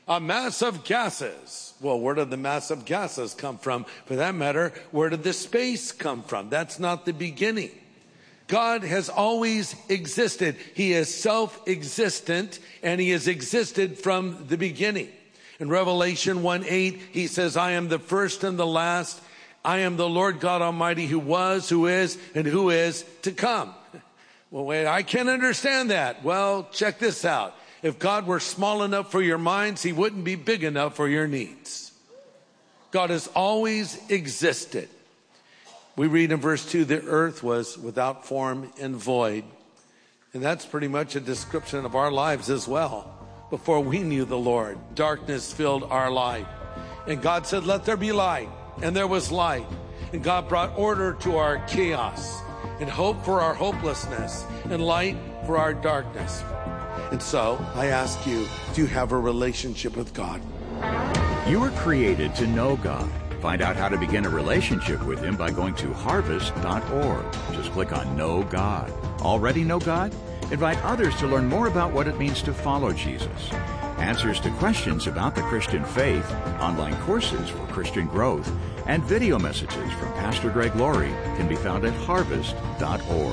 a mass of gases. Well, where did the mass of gases come from? For that matter, where did the space come from? That's not the beginning. God has always existed. He is self-existent, and he has existed from the beginning. In Revelation 1:8, he says, I am the first and the last. I am the Lord God Almighty, who was, who is, and who is to come. Well, wait, I can't understand that. Well, check this out. If God were small enough for your minds, he wouldn't be big enough for your needs. God has always existed. We read in verse 2, the earth was without form and void. And that's pretty much a description of our lives as well. Before we knew the Lord, darkness filled our life. And God said, let there be light. And there was light. And God brought order to our chaos, and hope for our hopelessness, and light for our darkness. And so I ask you, do you have a relationship with God? You were created to know God. Find out how to begin a relationship with him by going to harvest.org. Just click on Know God. Already know God? Invite others to learn more about what it means to follow Jesus. Answers to questions about the Christian faith, online courses for Christian growth, and video messages from Pastor Greg Laurie can be found at harvest.org.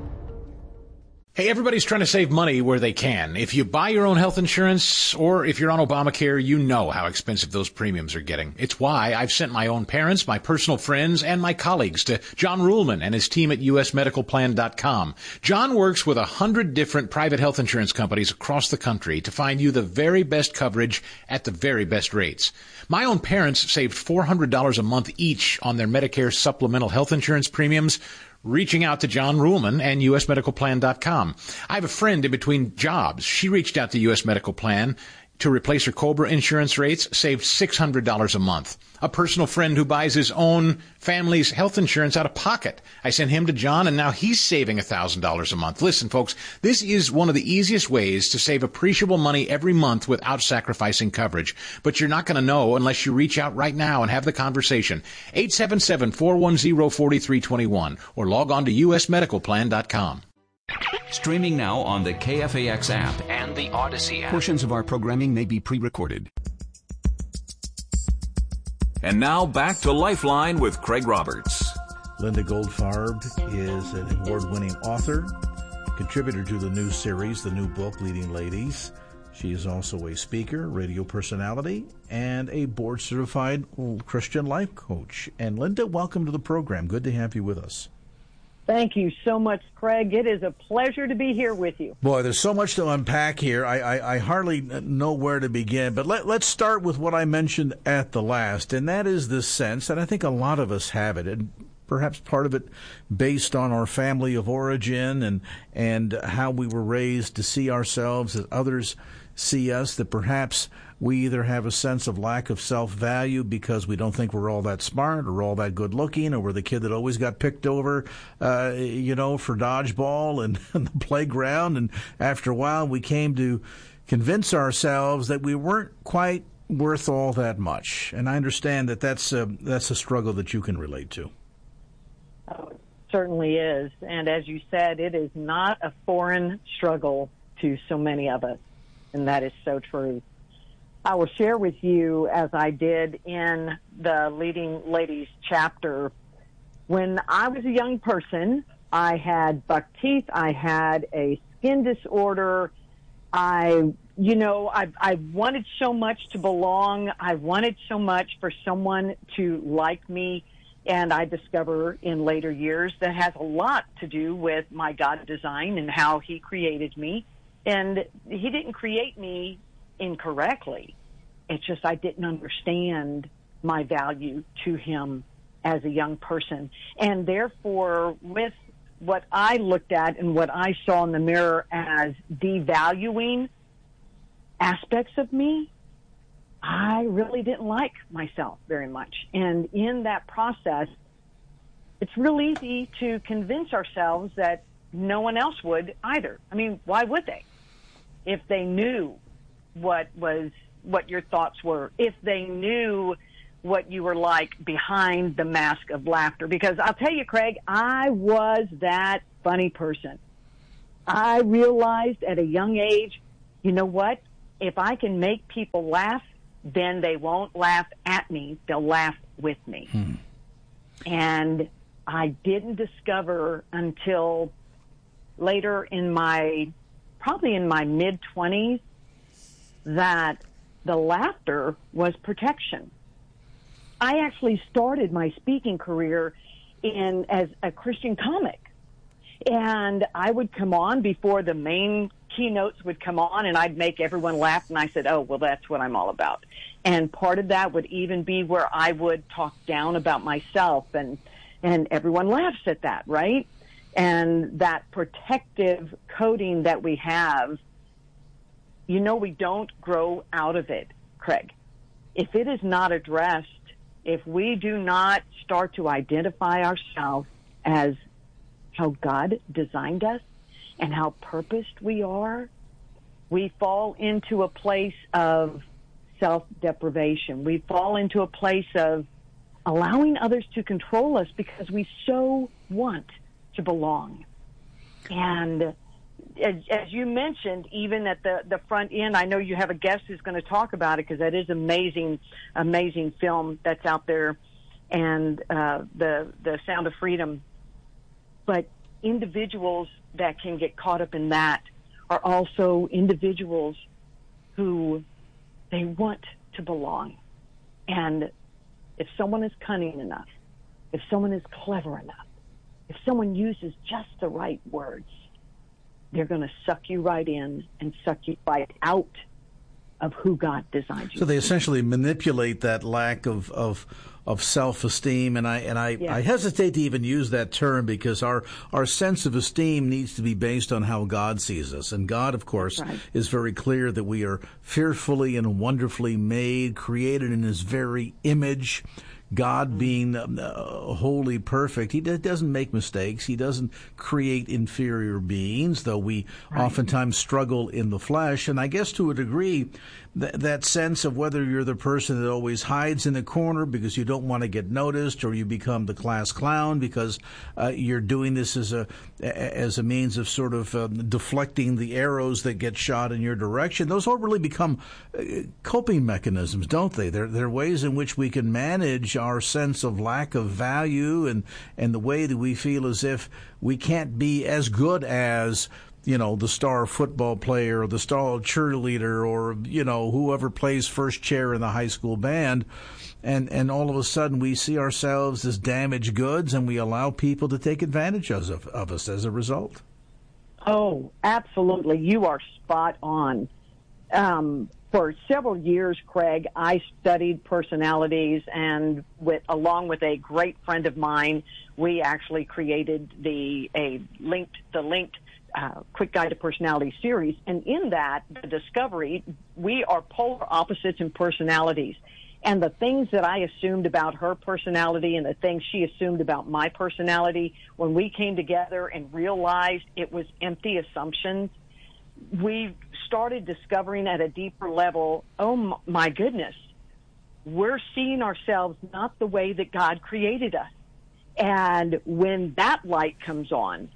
Hey, everybody's trying to save money where they can. If you buy your own health insurance or if you're on Obamacare, you know how expensive those premiums are getting. It's why I've sent my own parents, my personal friends, and my colleagues to John Ruhlman and his team at usmedicalplan.com. John works with 100 different private health insurance companies across the country to find you the very best coverage at the very best rates. My own parents saved $400 a month each on their Medicare supplemental health insurance premiums, reaching out to John Ruhlman and usmedicalplan.com. I have a friend in between jobs. She reached out to US Medical Plan to replace her COBRA insurance rates, saved $600 a month. A personal friend who buys his own family's health insurance out of pocket. I sent him to John, and now he's saving $1,000 a month. Listen, folks, this is one of the easiest ways to save appreciable money every month without sacrificing coverage. But you're not going to know unless you reach out right now and have the conversation. 877-410-4321 or log on to usmedicalplan.com. Streaming now on the KFAX app and the Odyssey app. Portions of our programming may be pre-recorded. And now back to Lifeline with Craig Roberts. Linda Goldfarb is an award-winning author, contributor to the new series, the new book, Leading Ladies. She is also a speaker, radio personality, and a board-certified Christian life coach. And Linda, welcome to the program. Good to have you with us. Thank you so much, Craig. It is a pleasure to be here with you. Boy, there's so much to unpack here. I hardly know where to begin. But let's start with what I mentioned at the last, and that is this sense, and I think a lot of us have it, and perhaps part of it based on our family of origin and how we were raised to see ourselves as others see us, that perhaps we either have a sense of lack of self-value because we don't think we're all that smart or all that good-looking, or we're the kid that always got picked over, for dodgeball and the playground. And after a while, we came to convince ourselves that we weren't quite worth all that much. And I understand that that's a struggle that you can relate to. Oh, it certainly is. And as you said, it is not a foreign struggle to so many of us. And that is so true. I will share with you, as I did in the Leading Ladies chapter, when I was a young person, I had buck teeth, I had a skin disorder, I wanted so much to belong, I wanted so much for someone to like me, and I discover in later years that has a lot to do with my God design and how he created me. And he didn't create me incorrectly. It's just I didn't understand my value to him as a young person. And therefore, with what I looked at and what I saw in the mirror as devaluing aspects of me, I really didn't like myself very much. And in that process, it's real easy to convince ourselves that no one else would either. I mean, why would they? If they knew what your thoughts were, if they knew what you were like behind the mask of laughter. Because I'll tell you, Craig, I was that funny person. I realized at a young age, you know what? if I can make people laugh, then they won't laugh at me. They'll laugh with me. And I didn't discover until later probably in my mid-20s, that the laughter was protection. I actually started my speaking career as a Christian comic. And I would come on before the main keynotes would come on, and I'd make everyone laugh. And I said, oh, well, that's what I'm all about. And part of that would even be where I would talk down about myself, and everyone laughs at that, right? And that protective coating that we have, we don't grow out of it, Craig. If it is not addressed, if we do not start to identify ourselves as how God designed us and how purposed we are, we fall into a place of self-deprivation. We fall into a place of allowing others to control us because we so want to belong. And as you mentioned, even at the front end, I know you have a guest who's going to talk about it, because that is amazing film that's out there, and the Sound of Freedom. But individuals that can get caught up in that are also individuals who they want to belong. And if someone is cunning enough, if someone is clever enough, if someone uses just the right words, they're going to suck you right in and suck you right out of who God designed you. So they essentially manipulate that lack of self-esteem, and I hesitate to even use that term, because our sense of esteem needs to be based on how God sees us. And God, of course, is very clear that we are fearfully and wonderfully made, created in His very image. God being wholly perfect, He doesn't make mistakes. He doesn't create inferior beings, though we oftentimes struggle in the flesh. And I guess to a degree, that sense of whether you're the person that always hides in the corner because you don't want to get noticed, or you become the class clown because you're doing this as a means of sort of deflecting the arrows that get shot in your direction, those all really become coping mechanisms, don't they? They're ways in which we can manage our sense of lack of value and the way that we feel as if we can't be as good as the star football player or the star cheerleader, or, whoever plays first chair in the high school band. And all of a sudden we see ourselves as damaged goods, and we allow people to take advantage of us as a result. Oh, absolutely. You are spot on. For several years, Craig, I studied personalities, and along with a great friend of mine, we actually created the linked Quick Guide to Personality series. And in that, the discovery, we are polar opposites in personalities. And the things that I assumed about her personality and the things she assumed about my personality, when we came together and realized it was empty assumptions, we started discovering at a deeper level, oh my goodness, we're seeing ourselves not the way that God created us. And when that light comes on,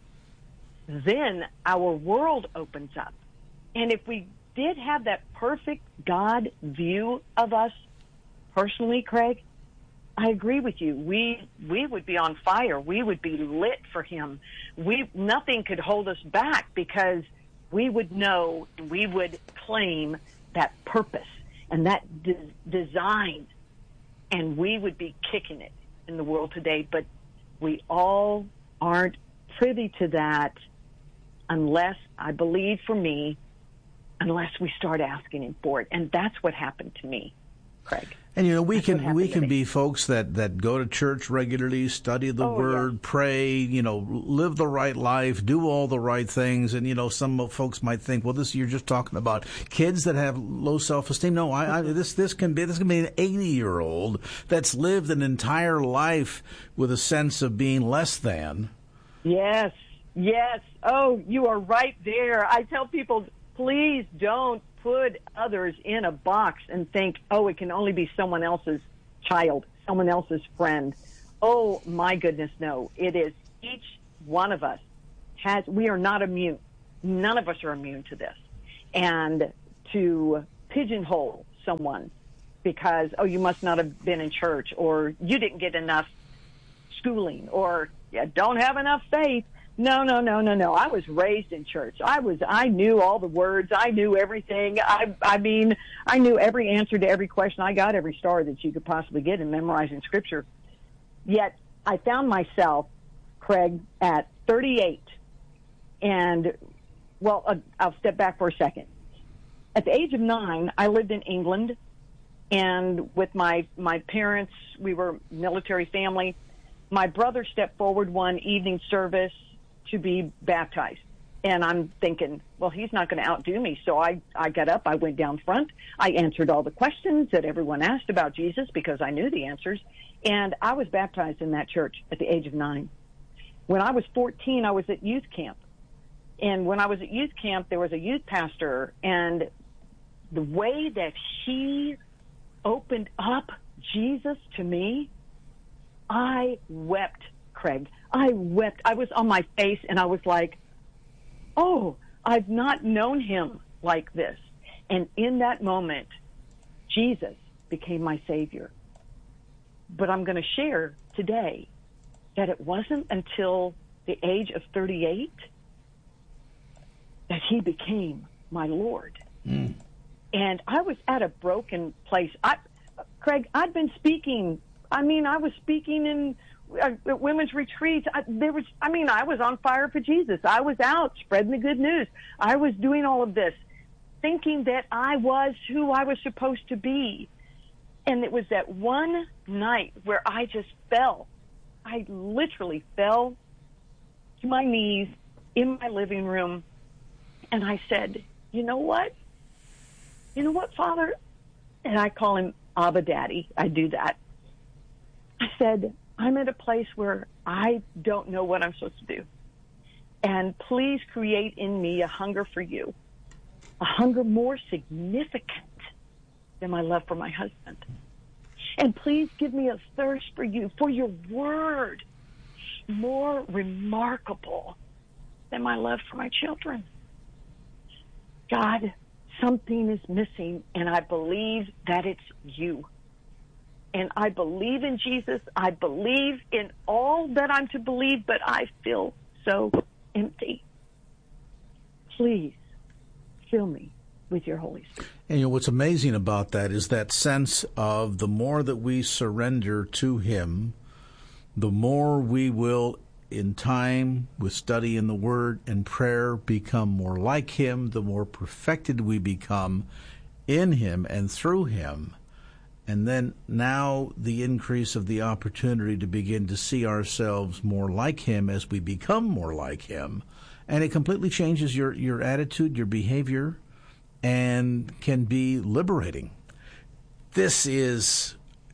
then our world opens up. And if we did have that perfect God view of us personally, Craig, I agree with you. We would be on fire. We would be lit for Him. Nothing could hold us back, because we would know, we would claim that purpose and that design, and we would be kicking it in the world today. But we all aren't privy to that unless, I believe for me, unless we start asking Him for it. And that's what happened to me, Craig. And we can be folks that go to church regularly, study the Word, pray, live the right life, do all the right things. And some folks might think, well, you're just talking about kids that have low self-esteem. No, this can be an 80-year-old that's lived an entire life with a sense of being less than. Yes. Oh, you are right there. I tell people, please don't put others in a box and think, oh, it can only be someone else's child, someone else's friend. Oh, my goodness, no. It is each one of us we are not immune. None of us are immune to this. And to pigeonhole someone because, oh, you must not have been in church, or you didn't get enough schooling, or you don't have enough faith. No. I was raised in church. I knew all the words. I knew everything. I mean, I knew every answer to every question. I got every star that you could possibly get in memorizing Scripture. Yet I found myself, Craig, at 38. And, well, I'll step back for a second. At the age of 9, I lived in England, and with my parents, we were military family. My brother stepped forward one evening service to be baptized. And I'm thinking, well, he's not going to outdo me. So I got up, I went down front, I answered all the questions that everyone asked about Jesus because I knew the answers. And I was baptized in that church at the age of 9. When I was 14, I was at youth camp. And when I was at youth camp, there was a youth pastor, and the way that he opened up Jesus to me, I wept, Craig. I wept. I was on my face, and I was like, oh, I've not known him like this. And in that moment, Jesus became my Savior. But I'm going to share today that it wasn't until the age of 38 that he became my Lord. Mm. And I was at a broken place. Craig, I'd been speaking. I was speaking in women's retreats. I was on fire for Jesus. I was out spreading the good news. I was doing all of this, thinking that I was who I was supposed to be. And it was that one night where I just fell. I literally fell to my knees in my living room. And I said, you know what? You know what, Father? And I call him Abba Daddy. I do that. I said, I'm at a place where I don't know what I'm supposed to do. And please create in me a hunger for you, a hunger more significant than my love for my husband. And please give me a thirst for you, for your word, more remarkable than my love for my children. God, something is missing, and I believe that it's you. And I believe in Jesus. I believe in all that I'm to believe, but I feel so empty. Please fill me with your Holy Spirit. And what's amazing about that is that sense of the more that we surrender to him, the more we will, in time, with study in the Word and prayer, become more like him, the more perfected we become in him and through him. And then now the increase of the opportunity to begin to see ourselves more like him as we become more like him. And it completely changes your attitude, your behavior, and can be liberating. This is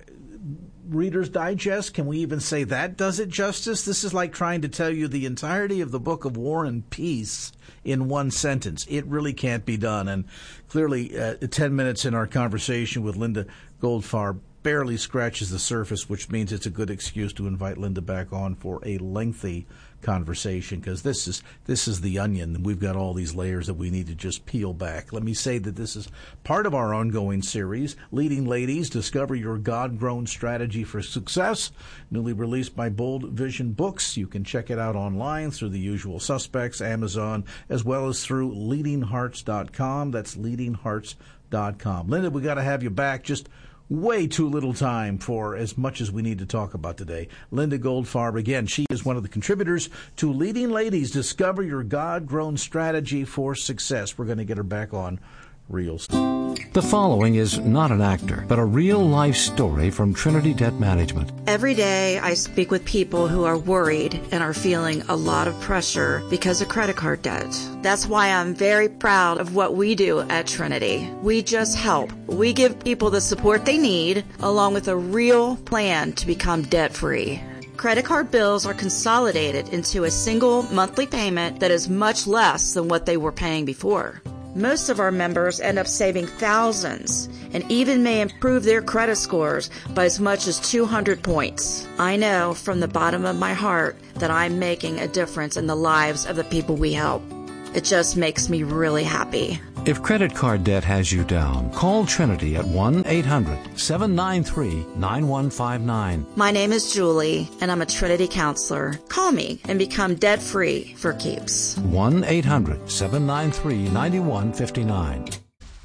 Reader's Digest. Can we even say that does it justice? This is like trying to tell you the entirety of the book of War and Peace in one sentence. It really can't be done. And clearly, 10 minutes in our conversation with Linda Goldfarb barely scratches the surface, which means it's a good excuse to invite Linda back on for a lengthy conversation, because this is the onion, and we've got all these layers that we need to just peel back. Let me say that this is part of our ongoing series, Leading Ladies, Discover Your God-Grown Strategy for Success, newly released by Bold Vision Books. You can check it out online through the usual suspects, Amazon, as well as through leadinghearts.com. That's leadinghearts.com. Linda, we got to have you back. Just way too little time for as much as we need to talk about today. Linda Goldfarb, again, she is one of the contributors to Leading Ladies, Discover Your God-Grown Strategy for Success. We're going to get her back on real soon. The following is not an actor, but a real-life story from Trinity Debt Management. Every day I speak with people who are worried and are feeling a lot of pressure because of credit card debt. That's why I'm very proud of what we do at Trinity. We just help. We give people the support they need, along with a real plan to become debt-free. Credit card bills are consolidated into a single monthly payment that is much less than what they were paying before. Most of our members end up saving thousands and even may improve their credit scores by as much as 200 points. I know from the bottom of my heart that I'm making a difference in the lives of the people we help. It just makes me really happy. If credit card debt has you down, call Trinity at 1-800-793-9159. My name is Julie, and I'm a Trinity counselor. Call me and become debt-free for keeps. 1-800-793-9159.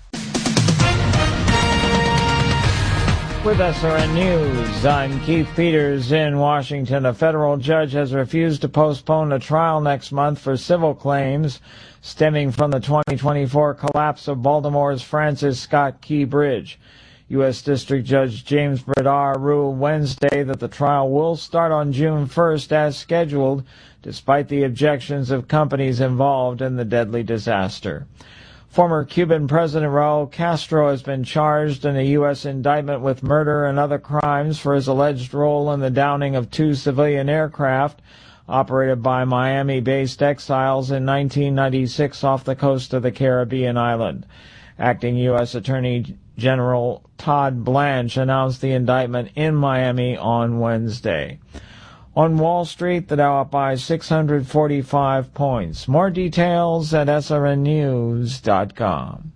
With SRN News, I'm Keith Peters in Washington. A federal judge has refused to postpone a trial next month for civil claims stemming from the 2024 collapse of Baltimore's Francis Scott Key Bridge. U.S. District Judge James Bradar ruled Wednesday that the trial will start on June 1st as scheduled, despite the objections of companies involved in the deadly disaster. Former Cuban President Raul Castro has been charged in a U.S. indictment with murder and other crimes for his alleged role in the downing of 2 civilian aircraft operated by Miami-based exiles in 1996 off the coast of the Caribbean island. Acting U.S. Attorney General Todd Blanche announced the indictment in Miami on Wednesday. On Wall Street, the Dow up by 645 points. More details at srnnews.com.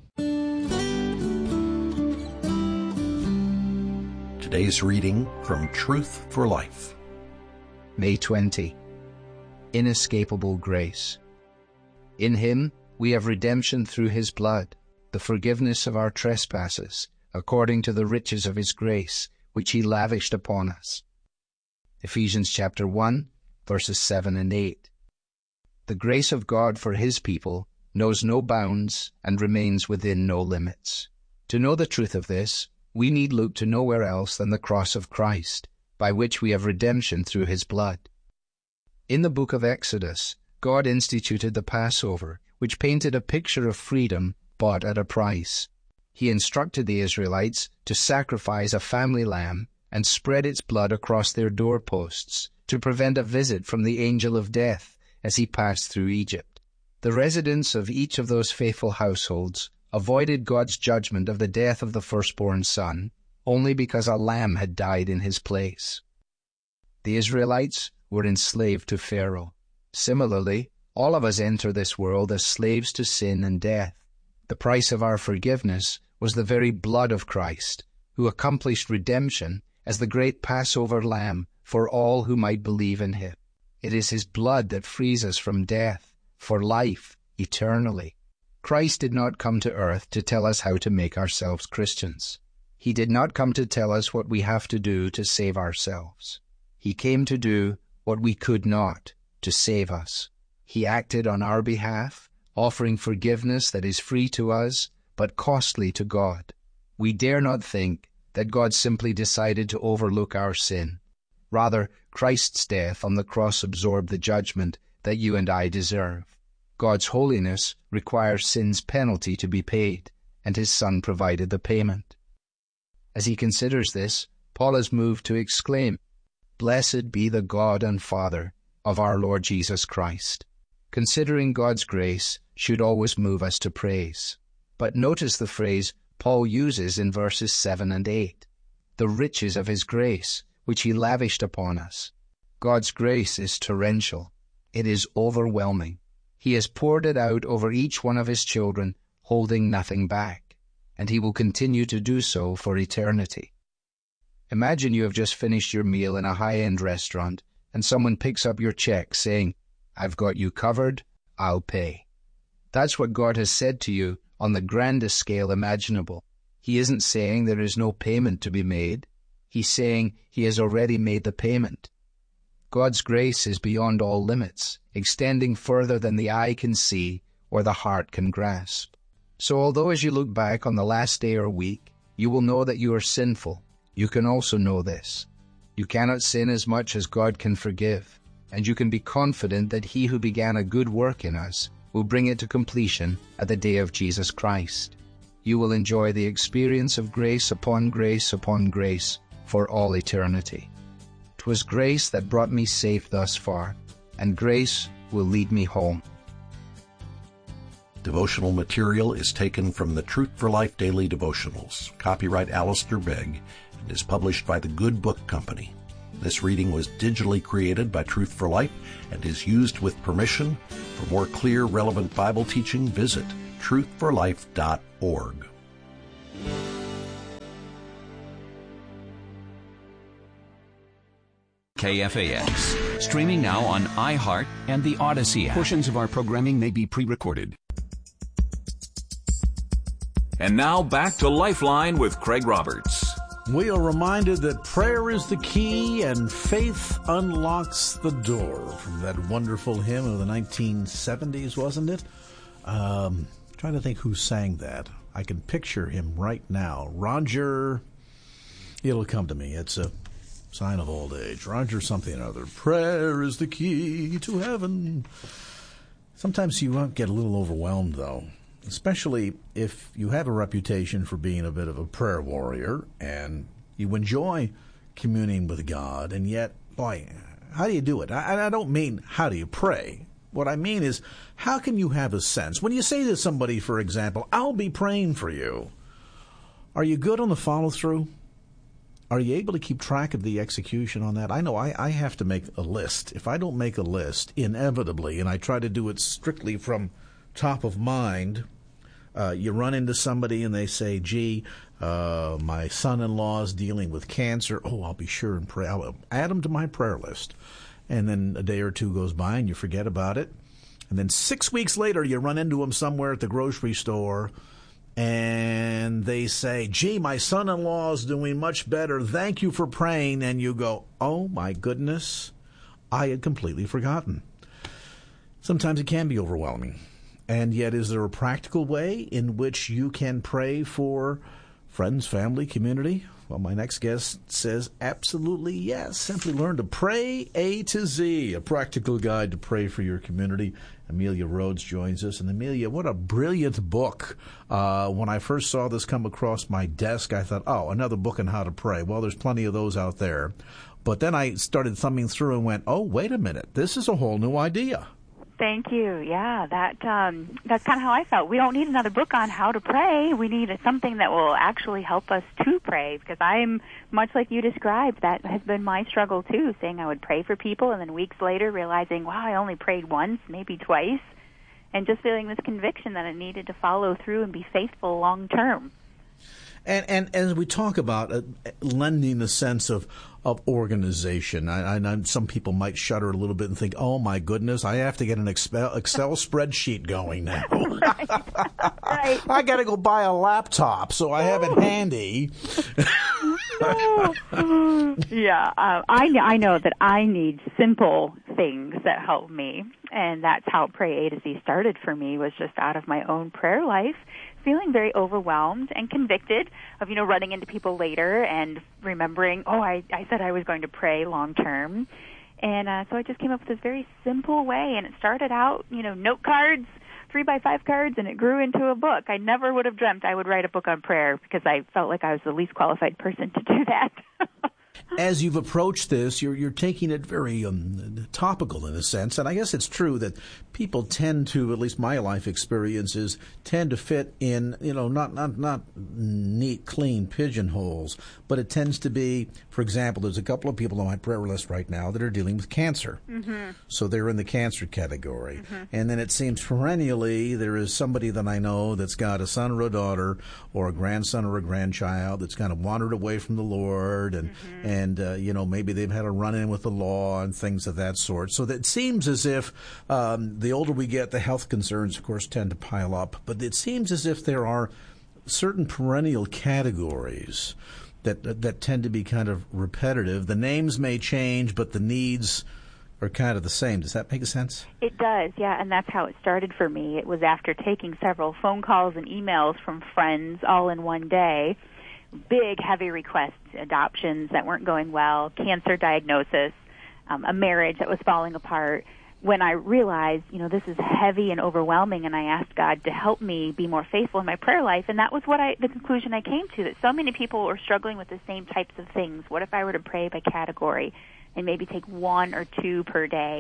Today's reading from Truth for Life. May 20. Inescapable grace. In him we have redemption through his blood, the forgiveness of our trespasses, according to the riches of his grace, which he lavished upon us. Ephesians chapter 1, verses 7 and 8. The grace of God for his people knows no bounds and remains within no limits. To know the truth of this, we need look to nowhere else than the cross of Christ, by which we have redemption through his blood. In the book of Exodus, God instituted the Passover, which painted a picture of freedom bought at a price. He instructed the Israelites to sacrifice a family lamb and spread its blood across their doorposts to prevent a visit from the angel of death as he passed through Egypt. The residents of each of those faithful households avoided God's judgment of the death of the firstborn son only because a lamb had died in his place. The Israelites were enslaved to Pharaoh. Similarly, all of us enter this world as slaves to sin and death. The price of our forgiveness was the very blood of Christ, who accomplished redemption as the great Passover lamb for all who might believe in him. It is his blood that frees us from death, for life, eternally. Christ did not come to earth to tell us how to make ourselves Christians. He did not come to tell us what we have to do to save ourselves. He came to do what we could not, to save us. He acted on our behalf, offering forgiveness that is free to us, but costly to God. We dare not think that God simply decided to overlook our sin. Rather, Christ's death on the cross absorbed the judgment that you and I deserve. God's holiness requires sin's penalty to be paid, and his Son provided the payment. As he considers this, Paul is moved to exclaim, "Blessed be the God and Father of our Lord Jesus Christ." Considering God's grace should always move us to praise. But notice the phrase Paul uses in verses 7 and 8, the riches of his grace, which he lavished upon us. God's grace is torrential. It is overwhelming. He has poured it out over each one of his children, holding nothing back, and he will continue to do so for eternity. Imagine you have just finished your meal in a high-end restaurant, and someone picks up your check saying, "I've got you covered, I'll pay." That's what God has said to you on the grandest scale imaginable. He isn't saying there is no payment to be made. He's saying he has already made the payment. God's grace is beyond all limits, extending further than the eye can see or the heart can grasp. So although as you look back on the last day or week, you will know that you are sinful, you can also know this: you cannot sin as much as God can forgive, and you can be confident that he who began a good work in us will bring it to completion at the day of Jesus Christ. You will enjoy the experience of grace upon grace upon grace for all eternity. 'Twas grace that brought me safe thus far, and grace will lead me home. Devotional material is taken from the Truth for Life Daily Devotionals, copyright Alistair Begg, and is published by the Good Book Company. This reading was digitally created by Truth for Life and is used with permission. For more clear, relevant Bible teaching, visit truthforlife.org. KFAX. Streaming now on iHeart and the Odyssey app. Portions of our programming may be pre-recorded. And now back to Lifeline with Craig Roberts. We are reminded that prayer is the key and faith unlocks the door. From that wonderful hymn of the 1970s, wasn't it? Trying to think who sang that. I can picture him right now. Roger, it'll come to me. It's a sign of old age. Roger something or other. Prayer is the key to heaven. Sometimes you get a little overwhelmed, though, especially if you have a reputation for being a bit of a prayer warrior and you enjoy communing with God, and yet, boy, how do you do it? I don't mean how do you pray. What I mean is, how can you have a sense? When you say to somebody, for example, I'll be praying for you, are you good on the follow-through? Are you able to keep track of the execution on that? I know I have to make a list. If I don't make a list, inevitably, and I try to do it strictly from top of mind, you run into somebody and they say, gee, my son-in-law is dealing with cancer. Oh, I'll be sure and pray. I'll add them to my prayer list. And then a day or two goes by and you forget about it. And then 6 weeks later, you run into them somewhere at the grocery store and they say, gee, my son-in-law is doing much better. Thank you for praying. And you go, oh, my goodness, I had completely forgotten. Sometimes it can be overwhelming. And yet, is there a practical way in which you can pray for friends, family, community? Well, my next guest says absolutely yes. Simply learn to pray A to Z, a practical guide to pray for your community. Amelia Rhodes joins us. And Amelia, what a brilliant book. When I first saw this come across my desk, I thought, oh, another book on how to pray. Well, there's plenty of those out there. But then I started thumbing through and went, oh, wait a minute. This is a whole new idea. Thank you. Yeah, that's kind of how I felt. We don't need another book on how to pray. We need something that will actually help us to pray, because I'm much like you described. That has been my struggle too, saying I would pray for people and then weeks later realizing, wow, I only prayed once, maybe twice, and just feeling this conviction that I needed to follow through and be faithful long term. And as we talk about lending a sense of organization, I some people might shudder a little bit and think, oh, my goodness, I have to get an Excel spreadsheet going now. Right. I got to go buy a laptop so I have it handy. Yeah, I know that I need simple things that help me, and that's how Pray A to Z started for me, was just out of my own prayer life, feeling very overwhelmed and convicted of, running into people later and remembering, oh, I said I was going to pray long term. And so I just came up with this very simple way, and it started out, note cards, 3x5 cards, and it grew into a book. I never would have dreamt I would write a book on prayer, because I felt like I was the least qualified person to do that. As you've approached this, you're taking it very topical in a sense, and I guess it's true that people tend to, at least my life experiences, tend to fit in, not neat, clean pigeonholes, but it tends to be, for example, there's a couple of people on my prayer list right now that are dealing with cancer. Mm-hmm. So they're in the cancer category. Mm-hmm. And then it seems perennially there is somebody that I know that's got a son or a daughter or a grandson or a grandchild that's kind of wandered away from the Lord, and maybe they've had a run-in with the law and things of that sort. So that it seems as if the older we get, the health concerns, of course, tend to pile up. But it seems as if there are certain perennial categories that tend to be kind of repetitive. The names may change, but the needs are kind of the same. Does that make sense? It does, yeah, and that's how it started for me. It was after taking several phone calls and emails from friends all in one day. Big, heavy requests, adoptions that weren't going well, cancer diagnosis, a marriage that was falling apart. When I realized, this is heavy and overwhelming, and I asked God to help me be more faithful in my prayer life, and that was the conclusion I came to, that so many people were struggling with the same types of things. What if I were to pray by category and maybe take one or two per day?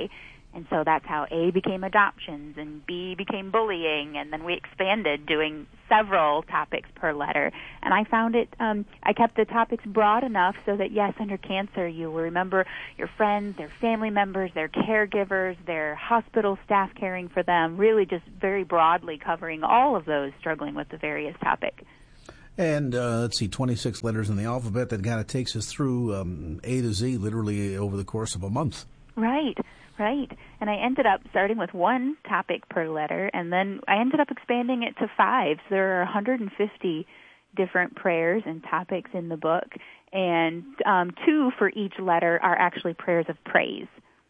And so that's how A became adoptions and B became bullying, and then we expanded doing several topics per letter. And I found it, I kept the topics broad enough so that, yes, under cancer, you will remember your friends, their family members, their caregivers, their hospital staff caring for them, really just very broadly covering all of those struggling with the various topic. And let's see, 26 letters in the alphabet. That kind of takes us through A to Z literally over the course of a month. Right. And I ended up starting with one topic per letter, and then I ended up expanding it to 5. So there are 150 different prayers and topics in the book, and 2 for each letter are actually prayers of praise.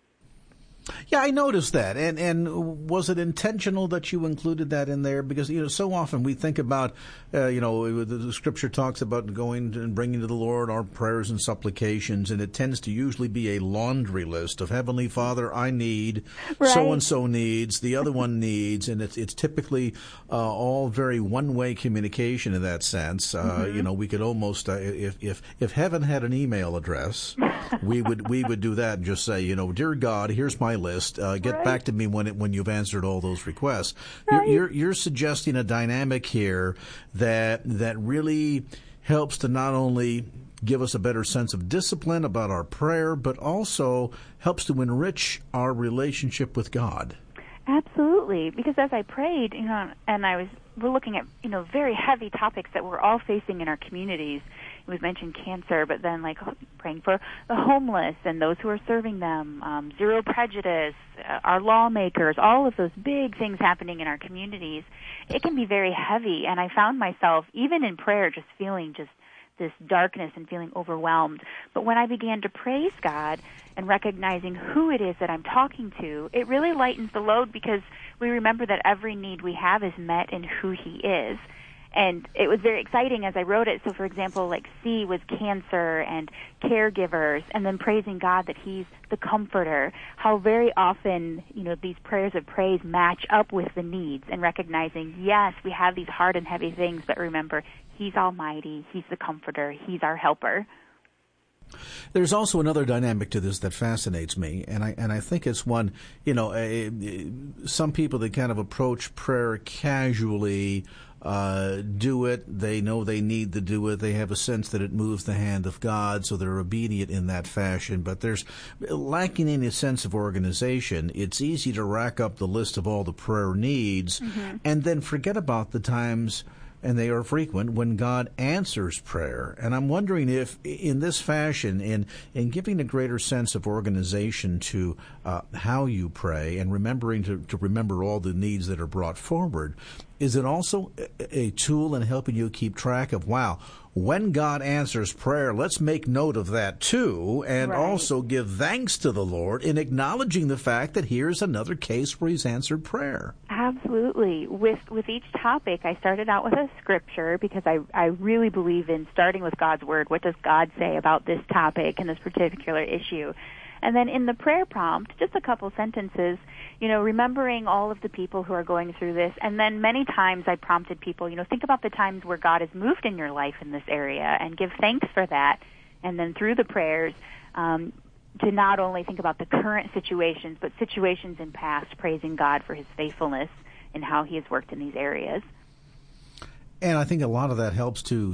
Yeah, I noticed that. And was it intentional that you included that in there? Because, so often we think about, the Scripture talks about going and bringing to the Lord our prayers and supplications, and it tends to usually be a laundry list of Heavenly Father, I need, right. So-and-so needs, the other one needs, and it's typically all very one-way communication in that sense. We could almost, if heaven had an email address, we would do that and just say, Dear God, here's my list. Get back to me when you've answered all those requests. Right. You're suggesting a dynamic here that really helps to not only give us a better sense of discipline about our prayer, but also helps to enrich our relationship with God. Absolutely, because as I prayed, and we're looking at very heavy topics that we're all facing in our communities. We've mentioned cancer, but then praying for the homeless and those who are serving them, zero prejudice, our lawmakers, all of those big things happening in our communities. It can be very heavy, and I found myself, even in prayer, just feeling just this darkness and feeling overwhelmed. But when I began to praise God and recognizing who it is that I'm talking to, it really lightens the load because we remember that every need we have is met in who He is. And it was very exciting as I wrote it. So, for example, C was cancer and caregivers, and then praising God that He's the comforter. How very often, these prayers of praise match up with the needs, and recognizing, yes, we have these hard and heavy things, but remember, He's almighty, He's the comforter, He's our helper. There's also another dynamic to this that fascinates me, and I think it's one, some people that kind of approach prayer casually, do it, they know they need to do it, they have a sense that it moves the hand of God, so they're obedient in that fashion, but there's lacking any sense of organization. It's easy to rack up the list of all the prayer needs, and then forget about the times, and they are frequent, when God answers prayer. And I'm wondering if, in this fashion, in giving a greater sense of organization to how you pray and remembering to remember all the needs that are brought forward, is it also a tool in helping you keep track of, wow, when God answers prayer, let's make note of that too, and also give thanks to the Lord in acknowledging the fact that here's another case where He's answered prayer. Absolutely. With each topic, I started out with a scripture because I really believe in starting with God's Word. What does God say about this topic and this particular issue? And then in the prayer prompt, just a couple sentences, remembering all of the people who are going through this. And then many times I prompted people, think about the times where God has moved in your life in this area and give thanks for that. And then through the prayers, to not only think about the current situations, but situations in past, praising God for His faithfulness and how He has worked in these areas. And I think a lot of that helps to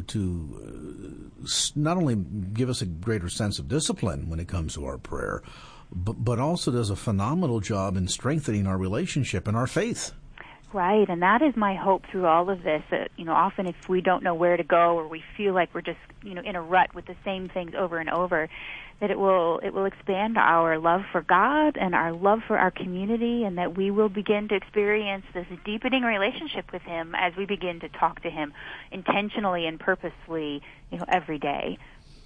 not only give us a greater sense of discipline when it comes to our prayer, but also does a phenomenal job in strengthening our relationship and our faith. Right, and that is my hope through all of this. Often if we don't know where to go or we feel like we're just, in a rut with the same things over and over, that it will expand our love for God and our love for our community, and that we will begin to experience this deepening relationship with Him as we begin to talk to Him intentionally and purposefully, every day.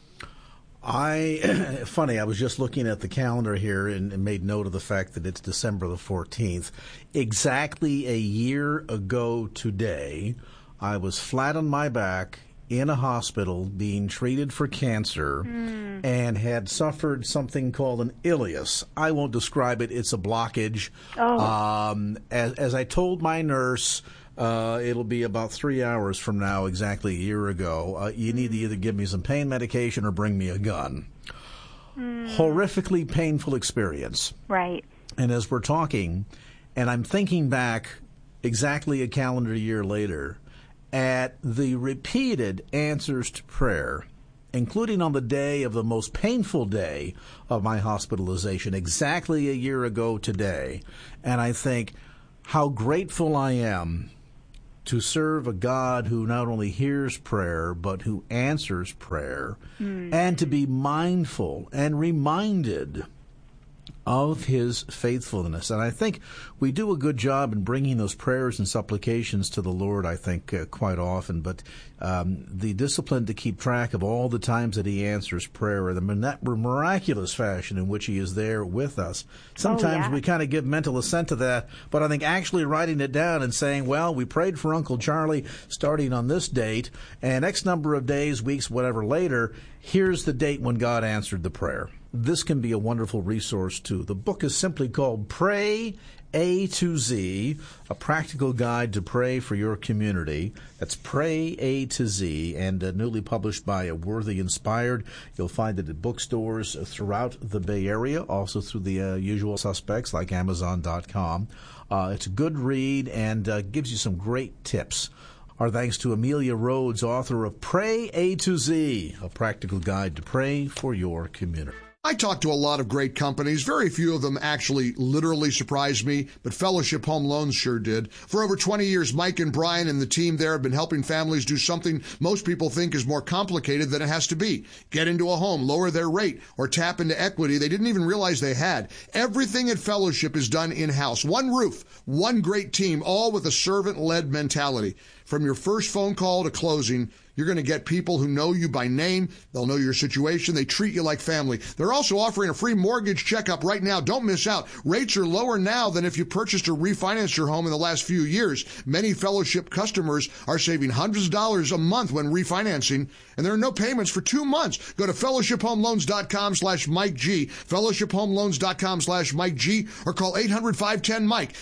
Funny, I was just looking at the calendar here and made note of the fact that it's December the 14th. Exactly a year ago today, I was flat on my back in a hospital being treated for cancer and had suffered something called an ileus. I won't describe it. It's a blockage. As I told my nurse, it'll be about 3 hours from now, exactly a year ago. You need to either give me some pain medication or bring me a gun. Horrifically painful experience. Right. And as we're talking, and I'm thinking back exactly a calendar year later at the repeated answers to prayer, including on the day of the most painful day of my hospitalization, exactly a year ago today. And I think how grateful I am to serve a God who not only hears prayer, but who answers prayer, and to be mindful and reminded of his faithfulness. And I think we do a good job in bringing those prayers and supplications to the Lord, I think, quite often. But the discipline to keep track of all the times that he answers prayer and the miraculous fashion in which he is there with us. Sometimes we kind of give mental assent to that, but I think actually writing it down and saying, well, we prayed for Uncle Charlie starting on this date, and X number of days, weeks, whatever later, here's the date when God answered the prayer. This can be a wonderful resource, too. The book is simply called Pray A to Z, a practical guide to pray for your community. That's Pray A to Z, and newly published by A Worthy Inspired. You'll find it at bookstores throughout the Bay Area, also through the usual suspects like Amazon.com. It's a good read and gives you some great tips. Our thanks to Amelia Rhodes, author of Pray A to Z, a practical guide to pray for your community. I talk to a lot of great companies. Very few of them actually literally surprised me, but Fellowship Home Loans sure did. For over 20 years, Mike and Brian and the team there have been helping families do something most people think is more complicated than it has to be. Get into a home, lower their rate, or tap into equity they didn't even realize they had. Everything at Fellowship is done in-house. One roof, one great team, all with a servant-led mentality. From your first phone call to closing, you're going to get people who know you by name. They'll know your situation. They treat you like family. They're also offering a free mortgage checkup right now. Don't miss out. Rates are lower now than if you purchased or refinanced your home in the last few years. Many Fellowship customers are saving hundreds of dollars a month when refinancing, and there are no payments for 2 months. Go to fellowshiphomeloans.com/Mike G, fellowshiphomeloans.com/Mike G, or call 800-510-MIKE,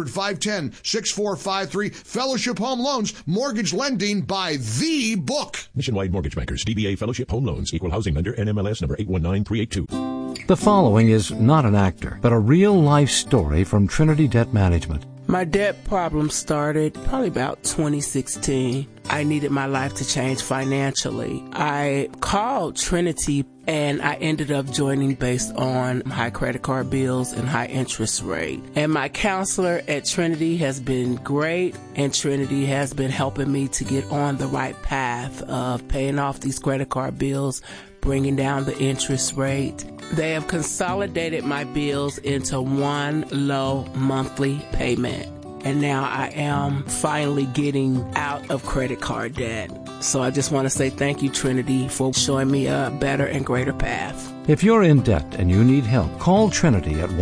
800-510-6453. Fellowship Home Loans, mortgage lending by the book. Nationwide Mortgage Bankers, DBA Fellowship Home Loans, Equal Housing Lender, NMLS number 819382. The following is not an actor, but a real-life story from Trinity Debt Management. My debt problem started probably about 2016. I needed my life to change financially. I called Trinity and I ended up joining based on high credit card bills and high interest rate. And my counselor at Trinity has been great, and Trinity has been helping me to get on the right path of paying off these credit card bills, bringing down the interest rate. They have consolidated my bills into one low monthly payment. And now I am finally getting out of credit card debt. So I just want to say thank you, Trinity, for showing me a better and greater path. If you're in debt and you need help, call Trinity at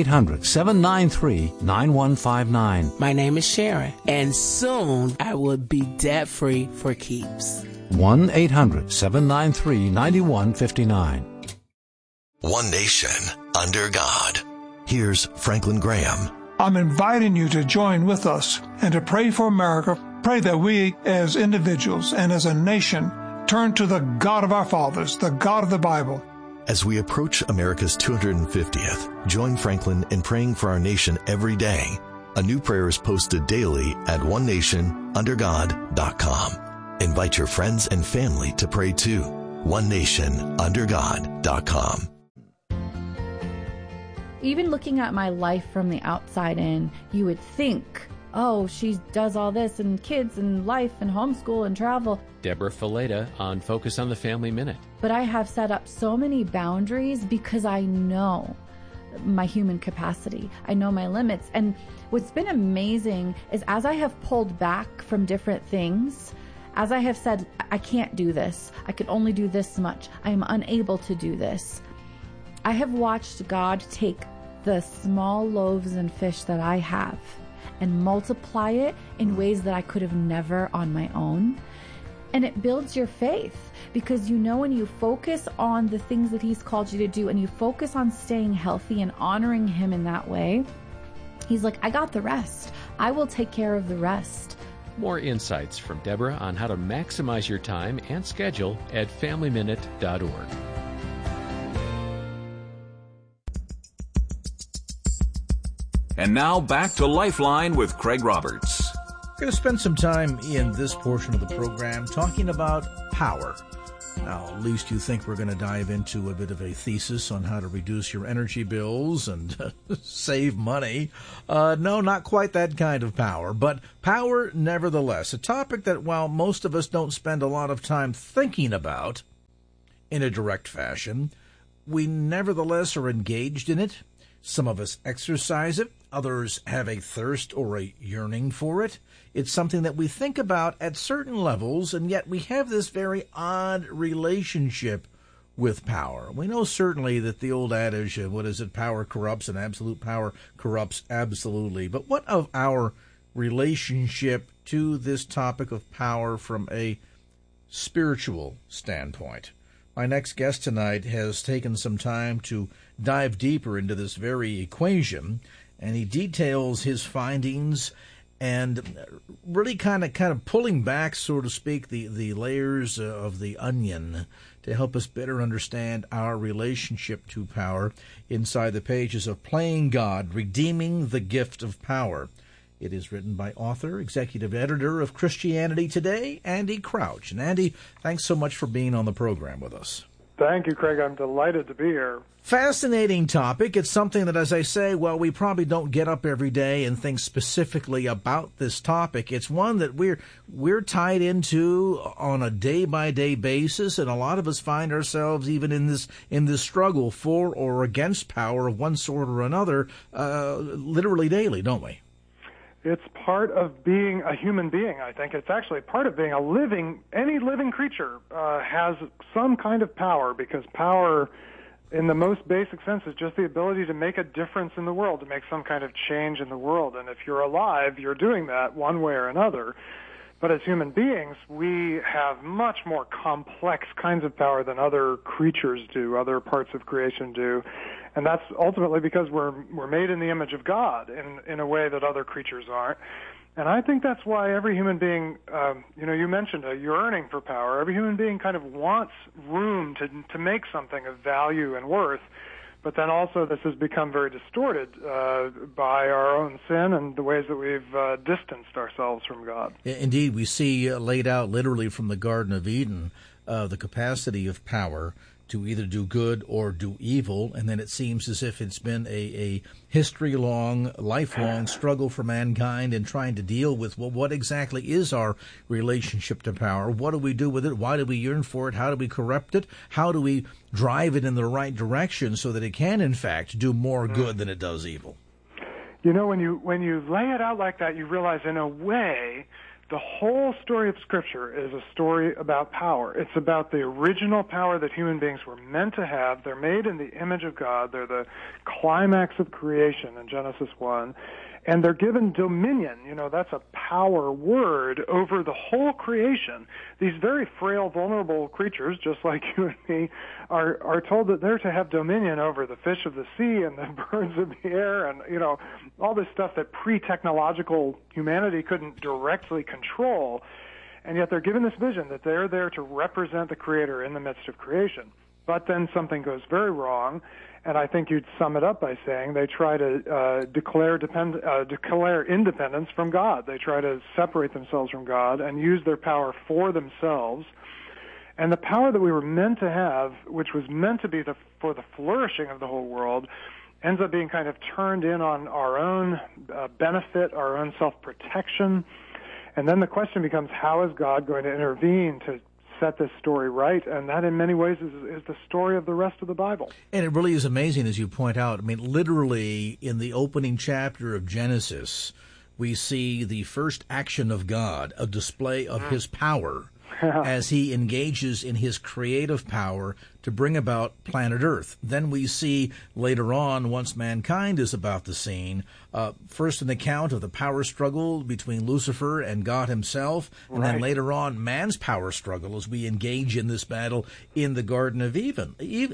1-800-793-9159. My name is Sharon, and soon I will be debt-free for keeps. 1-800-793-9159. One nation, under God. Here's Franklin Graham. I'm inviting you to join with us and to pray for America. Pray that we, as individuals and as a nation, turn to the God of our fathers, the God of the Bible. As we approach America's 250th, join Franklin in praying for our nation every day. A new prayer is posted daily at onenationundergod.com. Invite your friends and family to pray too. onenationundergod.com. Even looking at my life from the outside in, you would think, oh, she does all this and kids and life and homeschool and travel. Deborah Fileta on Focus on the Family Minute. But I have set up so many boundaries because I know my human capacity. I know my limits. And what's been amazing is as I have pulled back from different things, as I have said, I can't do this. I can only do this much. I am unable to do this. I have watched God take the small loaves and fish that I have and multiply it in ways that I could have never on my own. And it builds your faith because you know when you focus on the things that He's called you to do and you focus on staying healthy and honoring Him in that way, He's like, I got the rest. I will take care of the rest. More insights from Deborah on how to maximize your time and schedule at FamilyMinute.org. And now back to Lifeline with Craig Roberts. We're going to spend some time in this portion of the program talking about power. Now, at least you think we're going to dive into a bit of a thesis on how to reduce your energy bills and save money. No, not quite that kind of power, but power nevertheless. A topic that, while most of us don't spend a lot of time thinking about in a direct fashion, we nevertheless are engaged in it. Some of us exercise it. Others have a thirst or a yearning for it. It's something that we think about at certain levels, and yet we have this very odd relationship with power. We know certainly that the old adage, power corrupts, and absolute power corrupts absolutely. But what of our relationship to this topic of power from a spiritual standpoint? My next guest tonight has taken some time to dive deeper into this very equation, and he details his findings and really kind of pulling back, so to speak, the layers of the onion to help us better understand our relationship to power inside the pages of Playing God, Redeeming the Gift of Power. It is written by author, executive editor of Christianity Today, Andy Crouch. And Andy, thanks so much for being on the program with us. Thank you, Craig. I'm delighted to be here. Fascinating topic. It's something that, as I say, well, we probably don't get up every day and think specifically about this topic. It's one that we're tied into on a day-by-day basis, and a lot of us find ourselves even in this struggle for or against power of one sort or another, literally daily, don't we? It's part of being a human being, I think. It's actually part of being any living creature has some kind of power, because power, in the most basic sense, is just the ability to make a difference in the world, to make some kind of change in the world. And if you're alive, you're doing that one way or another. But as human beings, we have much more complex kinds of power than other creatures do, other parts of creation do. And that's ultimately because we're made in the image of God in a way that other creatures aren't. And I think that's why every human being, you mentioned a yearning for power. Every human being kind of wants room to make something of value and worth. But then also this has become very distorted by our own sin and the ways that we've distanced ourselves from God. Indeed, we see laid out literally from the Garden of Eden the capacity of power to either do good or do evil, and then it seems as if it's been a history-long, lifelong struggle for mankind in trying to deal with, well, what exactly is our relationship to power? What do we do with it? Why do we yearn for it? How do we corrupt it? How do we drive it in the right direction so that it can, in fact, do more good than it does evil? You know, when you lay it out like that, you realize, in a way, the whole story of Scripture is a story about power. It's about the original power that human beings were meant to have. They're made in the image of God. They're the climax of creation in Genesis 1. And they're given dominion. That's a power word over the whole creation. These very frail, vulnerable creatures, just like you and me, are told that they're to have dominion over the fish of the sea and the birds of the air and, all this stuff that pre-technological humanity couldn't directly control. And yet they're given this vision that they're there to represent the Creator in the midst of creation. But then something goes very wrong, and I think you'd sum it up by saying they try to declare independence from God. They try to separate themselves from God and use their power for themselves. And the power that we were meant to have, which was meant to be for the flourishing of the whole world, ends up being kind of turned in on our own benefit, our own self-protection. And then the question becomes, how is God going to intervene to set this story right? And that in many ways is the story of the rest of the Bible. And it really is amazing, as you point out. I mean, literally in the opening chapter of Genesis, we see the first action of God, a display of his power as he engages in his creative power to bring about planet Earth. Then we see later on, once mankind is about the scene, first an account of the power struggle between Lucifer and God himself, and then later on man's power struggle as we engage in this battle in the Garden of Eden.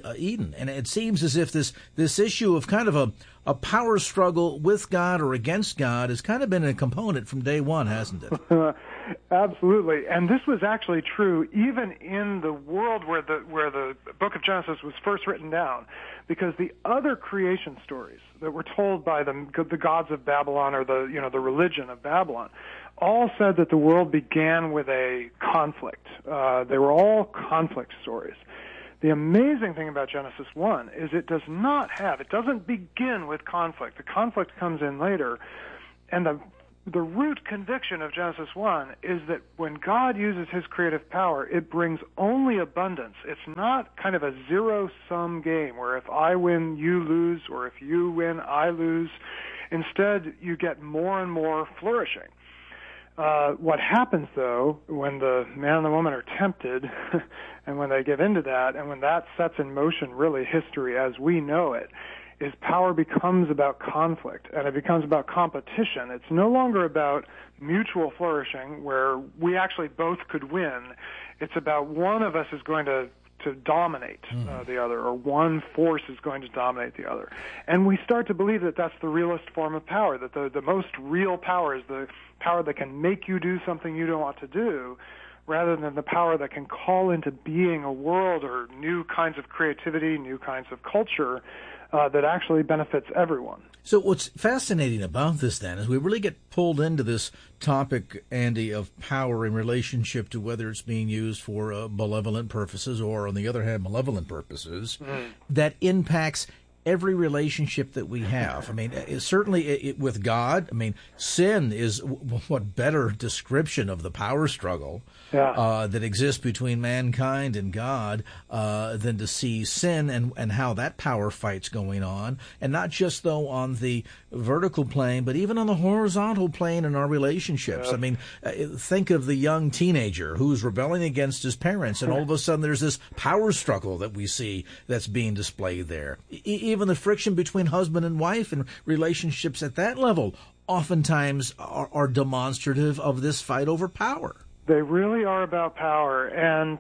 And it seems as if this issue of kind of a power struggle with God or against God has kind of been a component from day one, hasn't it? Absolutely. And this was actually true even in the world where the book of Genesis was first written down, because the other creation stories that were told by the gods of Babylon, or the religion of Babylon, all said that the world began with a conflict. They were all conflict stories. The amazing thing about Genesis 1 is it doesn't begin with conflict. The conflict comes in later, and the root conviction of Genesis 1 is that when God uses his creative power, it brings only abundance. It's not kind of a zero-sum game where if I win, you lose, or if you win, I lose. Instead, you get more and more flourishing. What happens, though, when the man and the woman are tempted and when they give into that, and when that sets in motion really history as we know it, is power becomes about conflict, and it becomes about competition. It's no longer about mutual flourishing where we actually both could win. It's about one of us is going to dominate the other, or one force is going to dominate the other. And we start to believe that that's the realest form of power, that the most real power is the power that can make you do something you don't want to do, rather than the power that can call into being a world or new kinds of creativity, new kinds of culture that actually benefits everyone. So what's fascinating about this, then, is we really get pulled into this topic, Andy, of power in relationship to whether it's being used for malevolent purposes or, on the other hand, malevolent purposes, that impacts every relationship that we have. I mean, certainly with God, I mean, sin is what better description of the power struggle that exists between mankind and God than to see sin and how that power fight's going on, and not just, though, on the vertical plane, but even on the horizontal plane in our relationships. I mean, think of the young teenager who's rebelling against his parents, and all of a sudden there's this power struggle that we see that's being displayed there. Even the friction between husband and wife and relationships at that level oftentimes are demonstrative of this fight over power. They really are about power, and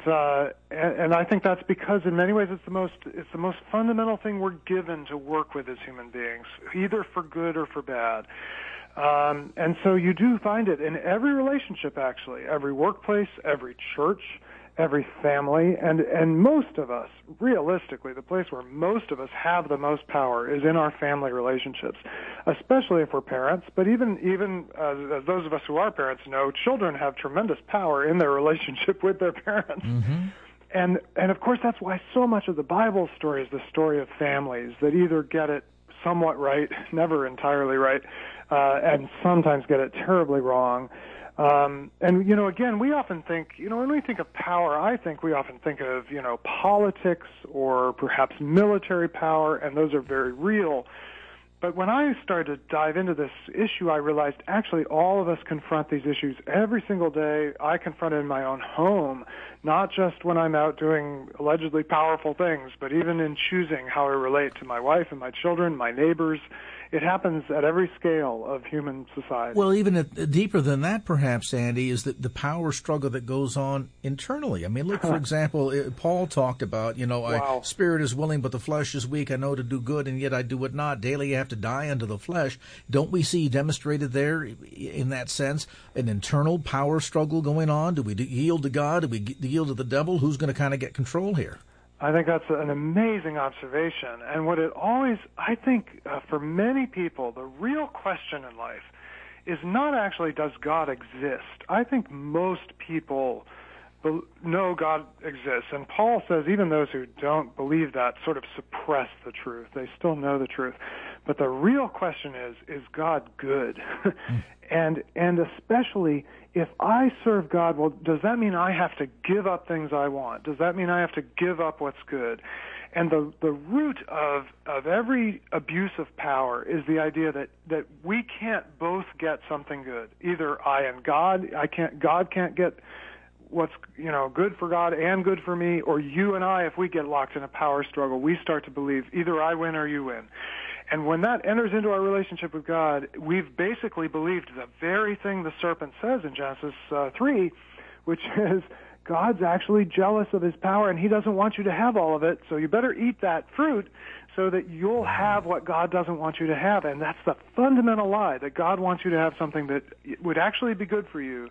I think that's because in many ways it's the most fundamental thing we're given to work with as human beings, either for good or for bad. And so you do find it in every relationship, actually, every workplace, every church, every family, and most of us, realistically, the place where most of us have the most power is in our family relationships, especially if we're parents. But even as those of us who are parents know, children have tremendous power in their relationship with their parents. Mm-hmm. And of course, that's why so much of the Bible story is the story of families that either get it somewhat right, never entirely right, and sometimes get it terribly wrong. And, again, we often think, when we think of power, I think we often think of, politics or perhaps military power, and those are very real. But when I started to dive into this issue, I realized actually all of us confront these issues every single day. I confront it in my own home, not just when I'm out doing allegedly powerful things, but even in choosing how I relate to my wife and my children, my neighbors. It happens at every scale of human society. Well, even deeper than that, perhaps, Andy, is the power struggle that goes on internally. I mean, look, for example, Paul talked about, Wow. Spirit is willing, but the flesh is weak. I know to do good, and yet I do it not. Daily you have to die unto the flesh. Don't we see demonstrated there, in that sense, an internal power struggle going on? Do we yield to God? Do we yield to the devil? Who's going to kind of get control here? I think that's an amazing observation. And what it always, I think, for many people, the real question in life is not actually does God exist. I think most people know God exists. And Paul says even those who don't believe that sort of suppress the truth. They still know the truth. But the real question is God good? And especially if I serve God, well, does that mean I have to give up things I want? Does that mean I have to give up what's good? And the root of every abuse of power is the idea that we can't both get something good. Either I and God, God can't get what's good for God and good for me, or you and I, if we get locked in a power struggle, we start to believe either I win or you win. And when that enters into our relationship with God, we've basically believed the very thing the serpent says in Genesis 3, which is God's actually jealous of his power, and he doesn't want you to have all of it, so you better eat that fruit so that you'll have what God doesn't want you to have. And that's the fundamental lie, that God wants you to have something that would actually be good for you,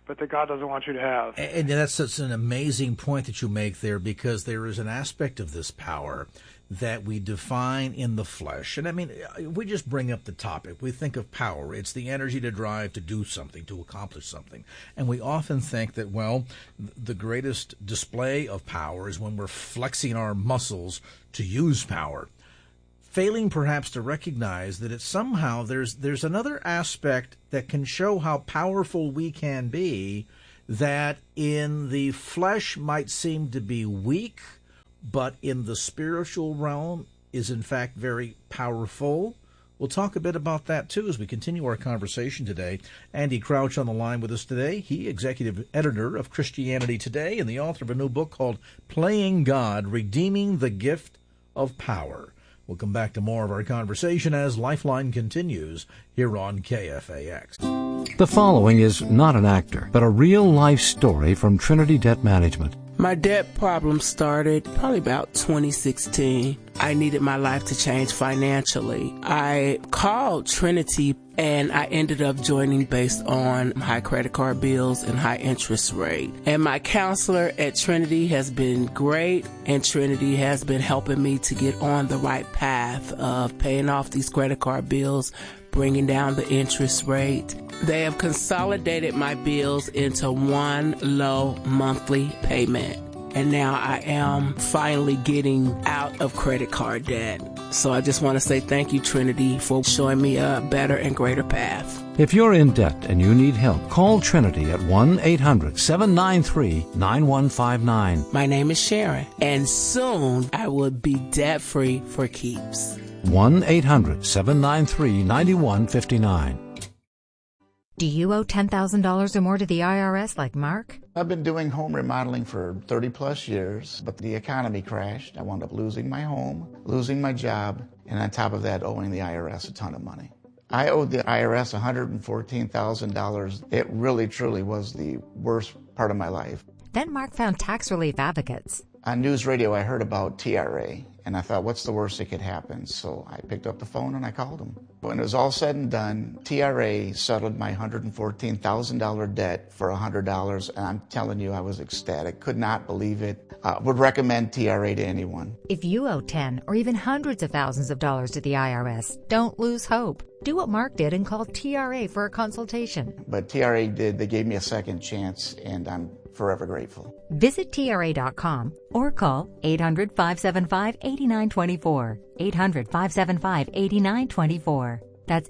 but that God doesn't want you to have. And that's such an amazing point that you make there, because there is an aspect of this power that we define in the flesh. And I mean, we just bring up the topic. We think of power. It's the energy to drive, to do something, to accomplish something. And we often think that, well, the greatest display of power is when we're flexing our muscles to use power, failing perhaps to recognize that it's somehow there's another aspect that can show how powerful we can be, that in the flesh might seem to be weak, but in the spiritual realm is in fact very powerful. We'll talk a bit about that too as we continue our conversation today. Andy Crouch on the line with us today. He, executive editor of Christianity Today and the author of a new book called Playing God, Redeeming the Gift of Power. We'll come back to more of our conversation as Lifeline continues here on KFAX. The following is not an actor, but a real-life story from Trinity Debt Management. My debt problem started probably about 2016. I needed my life to change financially. I called Trinity and I ended up joining based on high credit card bills and high interest rate. And my counselor at Trinity has been great, and Trinity has been helping me to get on the right path of paying off these credit card bills, bringing down the interest rate. They have consolidated my bills into one low monthly payment. And now I am finally getting out of credit card debt. So I just want to say thank you, Trinity, for showing me a better and greater path. If you're in debt and you need help, call Trinity at 1-800-793-9159. My name is Sharon, and soon I will be debt-free for keeps. 1-800-793-9159. Do you owe $10,000 or more to the IRS like Mark? I've been doing home remodeling for 30 plus years, but the economy crashed. I wound up losing my home, losing my job, and on top of that, owing the IRS a ton of money. I owed the IRS $114,000. It really, truly was the worst part of my life. Then Mark found Tax Relief Advocates. On news radio, I heard about TRA, and I thought, what's the worst that could happen? So I picked up the phone and I called them. When it was all said and done, TRA settled my $114,000 debt for $100, and I'm telling you, I was ecstatic. Could not believe it. Would recommend TRA to anyone. If you owe 10 or even hundreds of thousands of dollars to the IRS, don't lose hope. Do what Mark did and call TRA for a consultation. But TRA did. They gave me a second chance, and I'm forever grateful. Visit TRA.com or call 800-575-8924. 800-575-8924. That's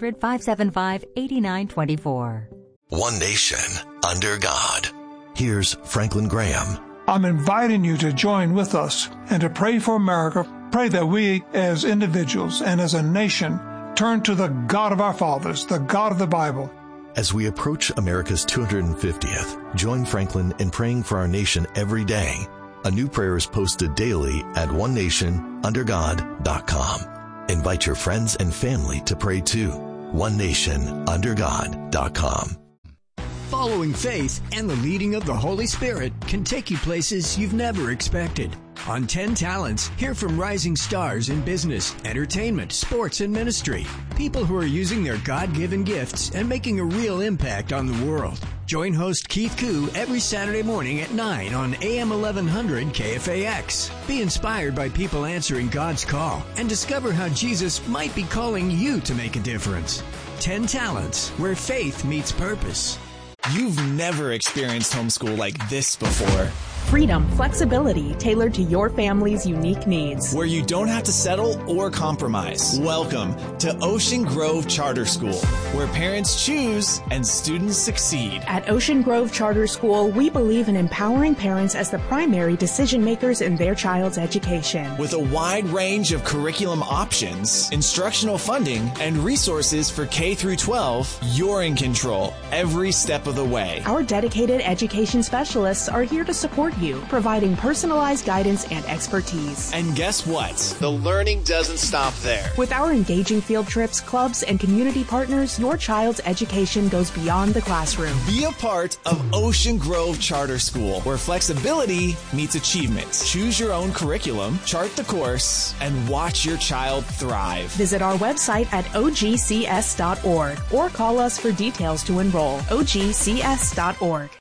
800-575-8924. One nation under God. Here's Franklin Graham. I'm inviting you to join with us and to pray for America. Pray that we as individuals and as a nation turn to the God of our fathers, the God of the Bible. As we approach America's 250th, join Franklin in praying for our nation every day. A new prayer is posted daily at onenationundergod.com. Invite your friends and family to pray too. onenationundergod.com. Following faith and the leading of the Holy Spirit can take you places you've never expected. On 10 Talents, hear from rising stars in business, entertainment, sports, and ministry. People who are using their God-given gifts and making a real impact on the world. Join host Keith Koo every Saturday morning at 9 on AM 1100 KFAX. Be inspired by people answering God's call and discover how Jesus might be calling you to make a difference. 10 Talents, where faith meets purpose. You've never experienced homeschool like this before. Freedom, flexibility tailored to your family's unique needs. Where you don't have to settle or compromise. Welcome to Ocean Grove Charter School, where parents choose and students succeed. At Ocean Grove Charter School, we believe in empowering parents as the primary decision makers in their child's education. With a wide range of curriculum options, instructional funding, and resources for K through 12, you're in control every step of the way. Our dedicated education specialists are here to support support you, providing personalized guidance and expertise. And guess what? The learning doesn't stop there. With our engaging field trips, clubs, and community partners, your child's education goes beyond the classroom. Be a part of Ocean Grove Charter School, where flexibility meets achievement. Choose your own curriculum, chart the course, and watch your child thrive. Visit our website at ogcs.org or call us for details to enroll. ogcs.org.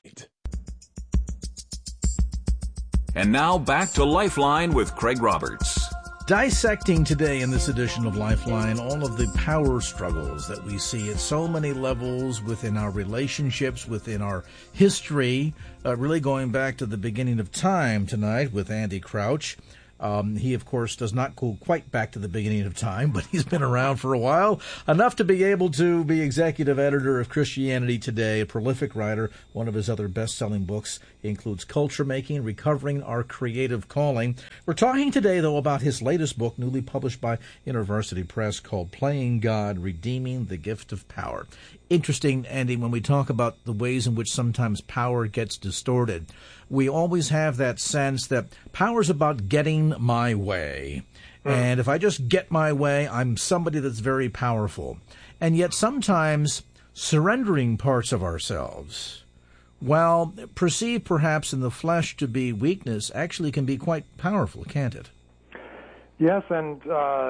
And now back to Lifeline with Craig Roberts. Dissecting today in this edition of Lifeline all of the power struggles that we see at so many levels within our relationships, within our history, really going back to the beginning of time tonight with Andy Crouch. He, of course, does not go quite back to the beginning of time, but he's been around for a while, enough to be able to be executive editor of Christianity Today, a prolific writer. One of his other best-selling books includes Culture Making, Recovering Our Creative Calling. We're talking today, though, about his latest book, newly published by InterVarsity Press, called Playing God, Redeeming the Gift of Power. Interesting, Andy, when we talk about the ways in which sometimes power gets distorted, we always have that sense that power's about getting my way. And if I just get my way, I'm somebody that's very powerful. And yet sometimes surrendering parts of ourselves, while perceived perhaps in the flesh to be weakness, actually can be quite powerful, can't it? Yes, and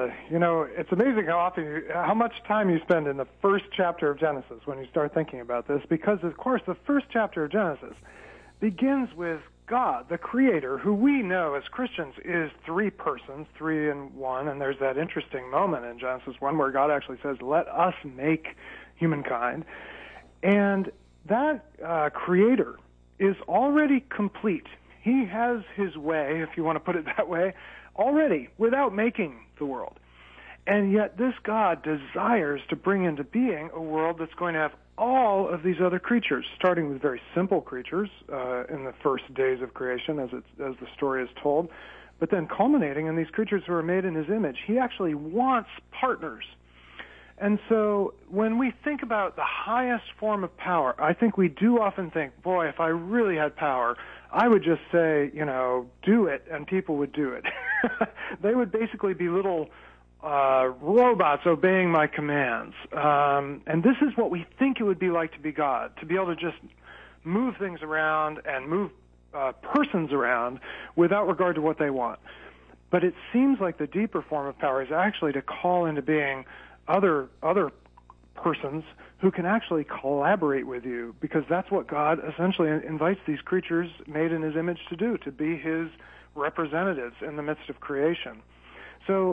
it's amazing how much time you spend in the first chapter of Genesis when you start thinking about this, because, of course, the first chapter of Genesis begins with God, the Creator, who we know as Christians is three persons, three in one, and there's that interesting moment in Genesis 1 where God actually says, let us make humankind. And that Creator is already complete. He has his way, if you want to put it that way, already, without making the world. And yet this God desires to bring into being a world that's going to have all of these other creatures, starting with very simple creatures in the first days of creation, as the story is told, but then culminating in these creatures who are made in his image. He actually wants partners. And so when we think about the highest form of power, I think we do often think, boy, if I really had power, I would just say, do it, and people would do it. They would basically be little robots obeying my commands. And this is what we think it would be like to be God, to be able to just move things around and move persons around without regard to what they want. But it seems like the deeper form of power is actually to call into being other persons who can actually collaborate with you, because that's what God essentially invites these creatures made in his image to do, to be his representatives in the midst of creation. So,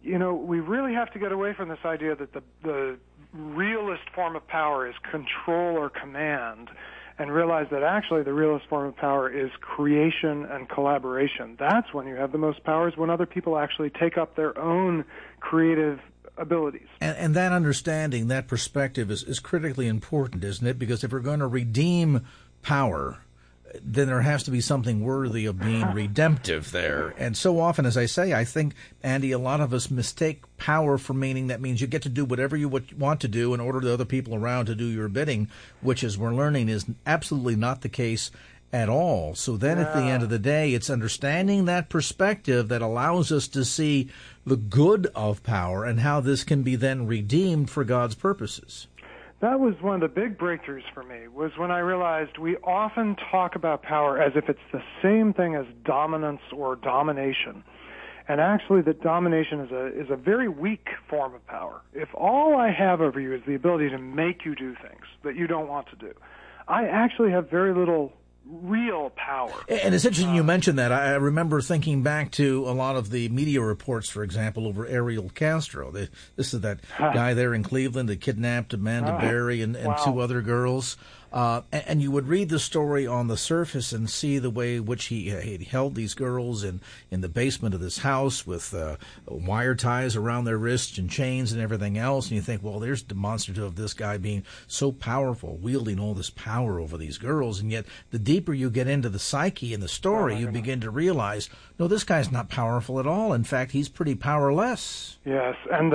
we really have to get away from this idea that the realist form of power is control or command, and realize that actually the realist form of power is creation and collaboration. That's when you have the most power, is when other people actually take up their own creative abilities. And that understanding, that perspective is critically important, isn't it? Because if we're going to redeem power, then there has to be something worthy of being redemptive there. And so often, as I say, I think, Andy, a lot of us mistake power for meaning that means you get to do whatever you want to do in order to other people around to do your bidding, which, as we're learning, is absolutely not the case at all. So then at the end of the day, it's understanding that perspective that allows us to see the good of power and how this can be then redeemed for God's purposes. That was one of the big breakthroughs for me, was when I realized we often talk about power as if it's the same thing as dominance or domination. And actually that domination is a very weak form of power. If all I have over you is the ability to make you do things that you don't want to do, I actually have very little real power. And it's interesting you mentioned that. I remember thinking back to a lot of the media reports, for example, over Ariel Castro. This is that guy there in Cleveland that kidnapped Amanda Berry and two other girls. And you would read the story on the surface and see the way in which he held these girls in the basement of this house with wire ties around their wrists and chains and everything else. And you think, well, there's demonstrative of this guy being so powerful, wielding all this power over these girls. And yet the deeper you get into the psyche and the story, you begin to realize, no, this guy's not powerful at all. In fact, he's pretty powerless. Yes, and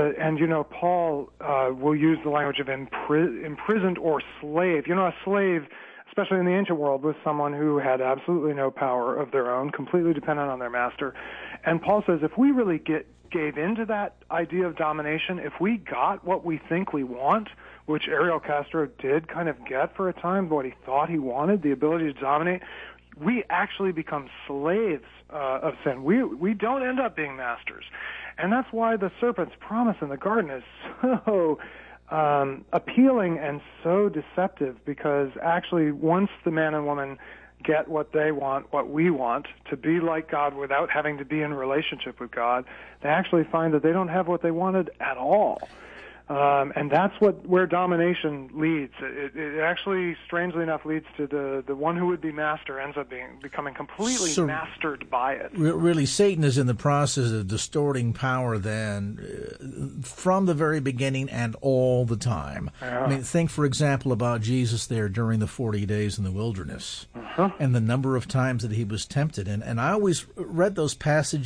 Paul will use the language of imprisoned or slave. A slave, especially in the ancient world, with someone who had absolutely no power of their own, completely dependent on their master. And Paul says if we really gave into that idea of domination, if we got what we think we want, which Ariel Castro did kind of get for a time, what he thought he wanted, the ability to dominate, we actually become slaves of sin. We don't end up being masters. And that's why the serpent's promise in the garden is so appealing and so deceptive, because actually once the man and woman get what they want, what we want, to be like God without having to be in relationship with God, they actually find that they don't have what they wanted at all. And that's where domination leads. It actually, strangely enough, leads to the one who would be master ends up becoming completely mastered by it. Really, Satan is in the process of distorting power then from the very beginning and all the time. Yeah. I mean, think, for example, about Jesus there during the 40 days in the wilderness and the number of times that he was tempted. And I always read those passages